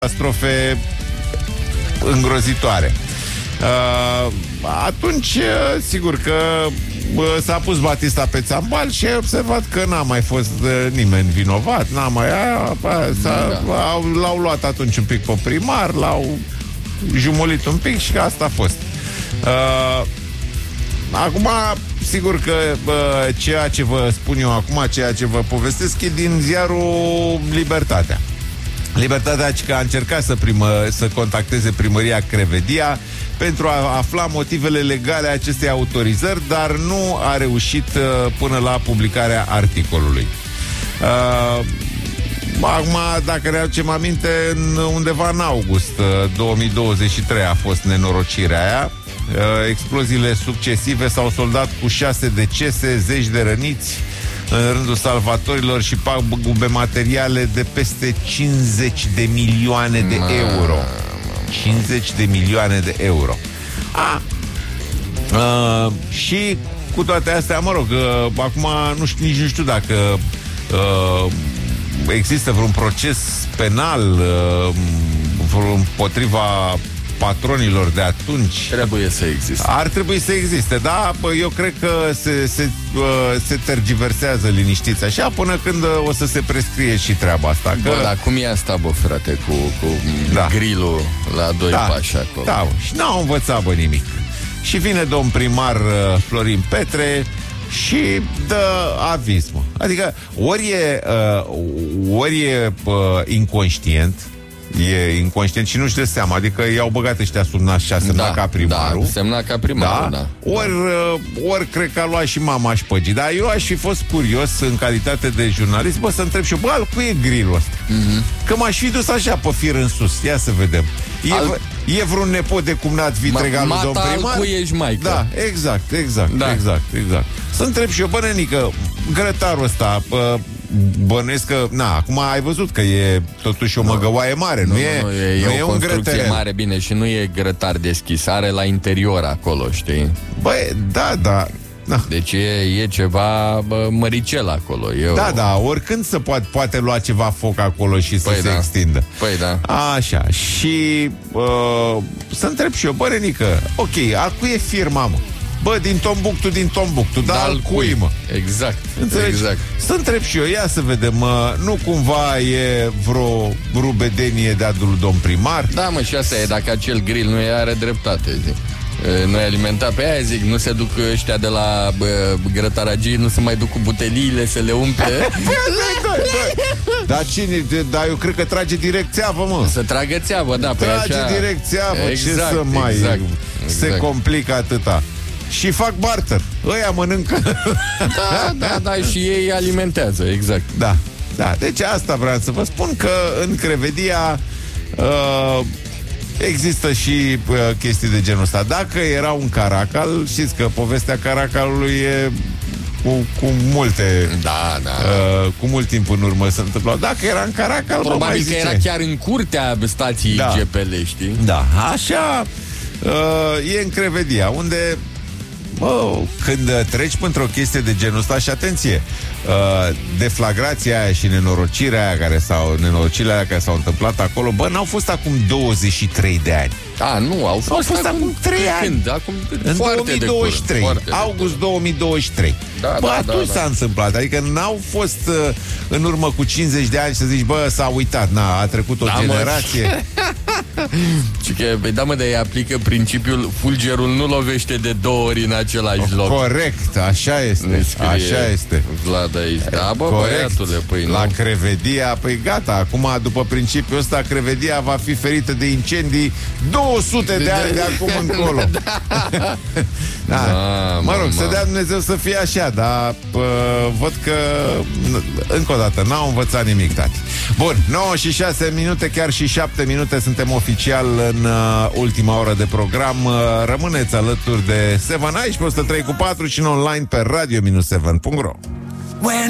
catastrofe îngrozitoare. Atunci, sigur că s-a pus Batista pe țambal și ai observat că n-a mai fost nimeni vinovat, n-a mai... L-au luat atunci un pic pe primar, l-au jumulit un pic și că asta a fost. Acum, sigur că ceea ce vă spun eu acum, ceea ce vă povestesc, e din ziarul Libertatea. Libertatea că a încercat să contacteze primăria Crevedia pentru a afla motivele legale a acestei autorizări, dar nu a reușit până la publicarea articolului. Acum, dacă ne aducem aminte, undeva în august 2023 a fost nenorocirea aia. Exploziile succesive s-au soldat cu 6 decese, zeci de răniți în rândul salvatorilor și pagube materiale de peste 50 de milioane de euro. 50 de milioane de euro. Și cu toate astea, mă rog, acum nici nu știu dacă există vreun proces penal împotriva patronilor de atunci. Trebuie să existe. Ar trebui să existe, da? Eu cred că se tergiversează liniștiți așa până când o să se prescrie și treaba asta. Bă, dar cum e asta, bă, frate, cu grilul la 2 pași acolo? Da, și n-au învățat, bă, nimic. Și vine domn primar Florin Petre și dă aviz, mă. Adică ori e inconștient, e inconștient și nu-și dă seama. Adică i-au băgat ăștia sub nas și a semnat ca primarul. Da, semnat ca primarul, da. Ori cred că a luat și mama și păgii. Dar eu aș fi fost curios în calitate de jurnalist, bă, să întreb și eu, bă, al cui e grilul ăsta? Că m-aș fi dus așa pe fir în sus. Ia să vedem. E vreun nepot de cumnat vitreg al lui domn primar? Al cui ești maică. Da, exact. Să întreb și eu, bă, nenică, grătarul ăsta, bănuiesc că, acum ai văzut că e totuși o măgăoaie mare, nu e o un construcție grătar mare, bine, și nu e grătar deschis, are la interior acolo, știi? Băi, da. Deci e ceva măricel acolo. Da, oricând se poate lua ceva foc acolo și să se extindă. Păi da. Așa, și să întreb și eu, bă, Renică, ok, al cui e firma, mă? Bă, din Tombouctou, dar al cui, mă? Exact. Să întreb și eu, ia să vedem, nu cumva e vreo rubedenie de-a lui domn primar? Da, mă, și asta e, dacă acel grill nu are dreptate, zic. Nu e alimentat pe aia, zic, nu se duc ăștia de la grătaragii, nu se mai duc cu buteliile să le umple. Dar cine? Dar eu cred că trage direct țeavă, mă. Să tragă țeavă, da. Trage direct țeavă, ce să mai se complică atâta. Și fac barter. Ăia mănâncă. Da, și ei alimentează, exact. Da. Deci asta vreau să vă spun, că în Crevedia există și chestii de genul ăsta. Dacă era un caracal, știți că povestea caracalului e cu multe cu mult timp în urmă se întâmplau. Dacă era în caracal, probabil că era chiar în curtea stației GPL, știi? Da, așa e în Crevedia, unde când treci într-o chestie de genul ăsta, și atenție, deflagrația aia și nenorocirile aia care s-au întâmplat acolo, bă, n-au fost acum 23 de ani. Nu, au fost acum 3 ani. În 2023, august 2023. Atunci s-a întâmplat. Adică n-au fost în urmă cu 50 de ani să zici, bă, s-a uitat, a trecut o generație. Și că, de ei aplică principiul fulgerul nu lovește de 2 ori în același loc. Corect, așa este. Vlad aici. Da, bă, băiatule, păi la Crevedia, păi gata, acum după principiul ăsta Crevedia va fi ferită de incendii 200 de ani de acum încolo. Mă rog, să dea Dumnezeu să fie așa, dar văd că încă o dată n-au învățat nimic, tati. Bun, 9 și 6 minute, chiar și 7 minute, suntem oficial în ultima oră de program. Rămâneți alături de 7 aici pe 103.4 și în online pe radio-7.ro.